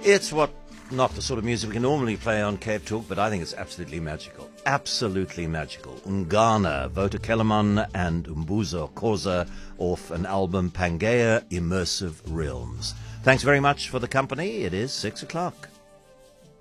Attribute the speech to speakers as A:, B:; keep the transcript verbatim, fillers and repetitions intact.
A: It's what not the sort of music we can normally play on Cape Talk, but I think it's absolutely magical. Absolutely magical. Ungana, Wouter Kellerman and Umbuzo Khoza off an album Pangea Immersive Realms. Thanks very much for the company. It is six o'clock.